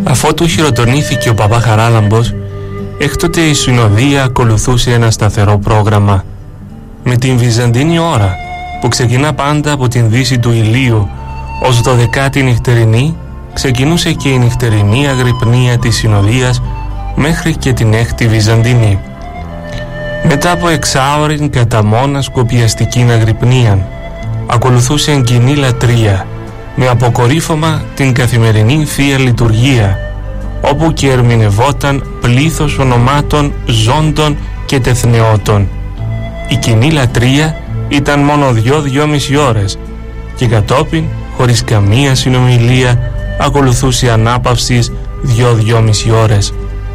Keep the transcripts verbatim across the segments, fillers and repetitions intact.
Αφότου χειροτονήθηκε ο παπά Χαράλαμπος, έκτοτε η συνοδεία ακολουθούσε ένα σταθερό πρόγραμμα. Με την Βυζαντίνη ώρα, που ξεκινά πάντα από την δύση του ηλίου ως δωδεκάτη νυχτερινή, ξεκινούσε και η νυχτερινή αγρυπνία της συνοδείας μέχρι και την έκτη Βυζαντινή. Μετά από εξάωρην κατά μόνα σκοπιαστικήν αγρυπνίαν, ακολουθούσε κοινή λατρεία, με αποκορύφωμα την καθημερινή Θεία Λειτουργία, όπου και ερμηνευόταν πλήθος ονομάτων ζώντων και τεθνεώτων. Η κοινή λατρεία ήταν μόνο δυο-δυόμιση ώρες και κατόπιν, χωρίς καμία συνομιλία, ακολουθούσε ανάπαυσης δυο-δυόμιση ώρες.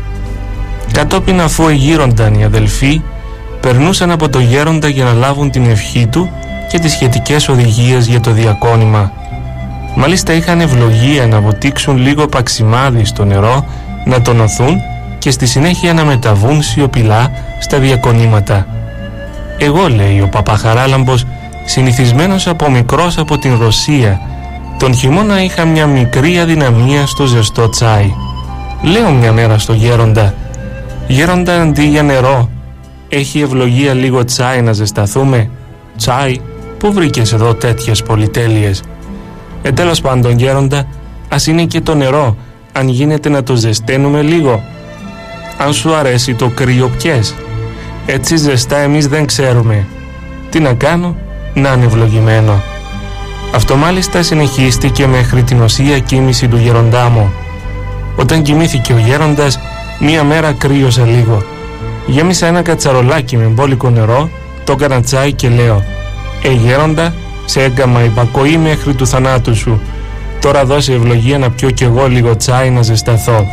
Κατόπιν, αφού εγείρονταν οι αδελφοί, περνούσαν από το γέροντα για να λάβουν την ευχή του και τις σχετικές οδηγίες για το διακόνημα. Μάλιστα είχαν ευλογία να βοτήξουν λίγο παξιμάδι στο νερό, να τονωθούν και στη συνέχεια να μεταβούν σιωπηλά στα διακονήματα. Εγώ, λέει ο παπά Χαράλαμπος, συνηθισμένος από μικρός από την Ρωσία, τον χειμώνα είχα μια μικρή αδυναμία στο ζεστό τσάι. Λέω μια μέρα στο γέροντα: «Γέροντα, αντί για νερό, έχει ευλογία λίγο τσάι να ζεσταθούμε?» «Τσάι? Πού βρήκες εδώ τέτοιες πολυτέλειες?» «Ε, τέλος πάντων, γέροντα, ας είναι και το νερό, αν γίνεται να το ζεσταίνουμε λίγο. Αν σου αρέσει το κρύο πιες. Έτσι ζεστά εμείς δεν ξέρουμε. Τι να κάνω, να είναι ευλογημένο». Αυτό μάλιστα συνεχίστηκε μέχρι την οσία κοίμηση του γέροντά μου. Όταν κοιμήθηκε ο γέροντας, μία μέρα κρύωσα λίγο. Γέμισα ένα κατσαρολάκι με μπόλικο νερό, το έκανα τσάι και λέω: «Ε, γέροντα, σε έγκαμα υπακοή μέχρι του θανάτου σου. Τώρα δώσε ευλογία να πιω κι εγώ λίγο τσάι να ζεσταθώ».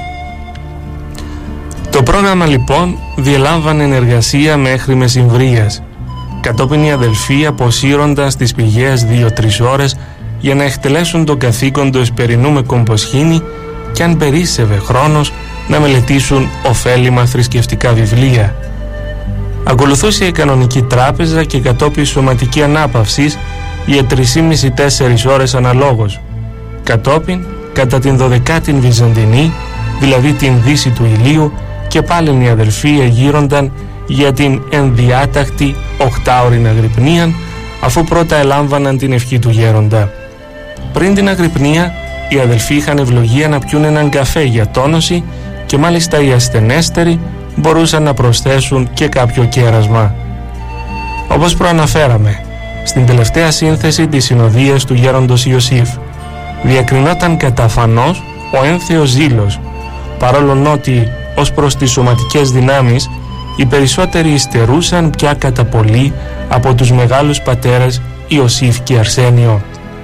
Το πρόγραμμα λοιπόν διελάμβανε ενεργασία μέχρι μεσημβρίας. Κατόπιν οι αδελφοί αποσύρονταν στις πηγές δύο-τρεις ώρες για να εκτελέσουν το καθήκον του εσπερινού με κομποσχήνη και αν περίσσευε χρόνος να μελετήσουν ωφέλιμα θρησκευτικά βιβλία. Ακολουθούσε η κανονική τράπεζα και κατόπιν σωματική ανάπαυση για τρεις και μισή με τέσσερις ώρες αναλόγως. Κατόπιν, κατά την δωδεκάτη Βυζαντινή, δηλαδή την δύση του ηλίου, και πάλι οι αδελφοί εγείρονταν για την ενδιάτακτη οκτάωρη αγρυπνία, αφού πρώτα ελάμβαναν την ευχή του γέροντα. Πριν την αγρυπνία, οι αδελφοί είχαν ευλογία να πιούν έναν καφέ για τόνωση και μάλιστα οι ασθενέστεροι μπορούσαν να προσθέσουν και κάποιο κέρασμα. Όπως προαναφέραμε, στην τελευταία σύνθεση της συνοδείας του γέροντος Ιωσήφ διακρινόταν καταφανώς ο ένθεος ζήλος, παρόλο ότι ως προς τις σωματικές δυνάμεις οι περισσότεροι υστερούσαν πια κατά πολύ από τους μεγάλους πατέρες Ιωσήφ και Αρσένιο.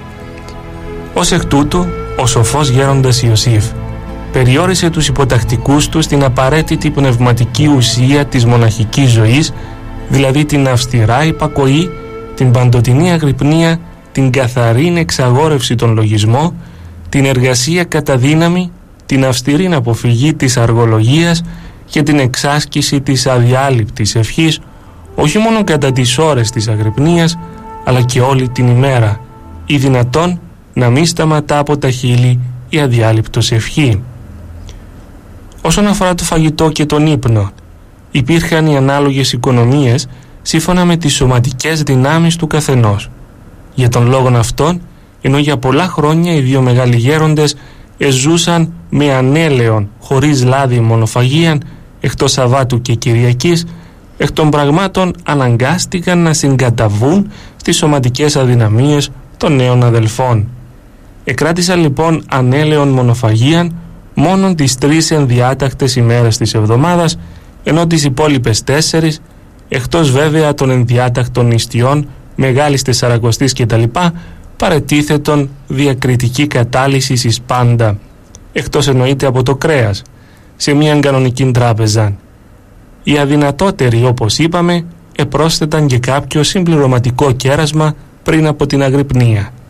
Ως εκ τούτου, ο σοφός γέροντας Ιωσήφ περιόρισε τους υποτακτικούς του στην απαραίτητη πνευματική ουσία της μοναχικής ζωής, δηλαδή την αυστηρά υπακοή, την παντοτινή αγρυπνία, την καθαρή εξαγόρευση των λογισμών, την εργασία κατά δύναμη, την αυστηρή αποφυγή της αργολογίας και την εξάσκηση της αδιάλειπτης ευχής, όχι μόνο κατά τις ώρες της αγρυπνίας, αλλά και όλη την ημέρα, ή δυνατόν να μην σταματά από τα χείλη η αδιάλειπτος ευχή. Όσον αφορά το φαγητό και τον ύπνο, υπήρχαν οι ανάλογες οικονομίες σύμφωνα με τις σωματικές δυνάμεις του καθενός. Για τον λόγον αυτόν, ενώ για πολλά χρόνια οι δύο μεγάλοι γέροντες εζούσαν με ανέλεον χωρίς λάδι μονοφαγίαν εκτός Σαββάτου και Κυριακής, εκ των πραγμάτων αναγκάστηκαν να συγκαταβούν στις σωματικές αδυναμίες των νέων αδελφών. Εκράτησαν λοιπόν ανέλεον μονοφαγίαν μόνον τις τρεις ενδιάτακτες ημέρες της εβδομάδας, ενώ τις υπόλοιπες τέσσερις, εκτός βέβαια των ενδιάτακτων νηστιών, Μεγάλης Τεσσαρακοστής κτλ., παρετίθετον διακριτική κατάλυση εις πάντα, εκτός εννοείται από το κρέας, σε μια κανονική τράπεζα. Οι αδυνατότεροι, όπως είπαμε, επρόσθεταν και κάποιο συμπληρωματικό κέρασμα πριν από την αγρυπνία.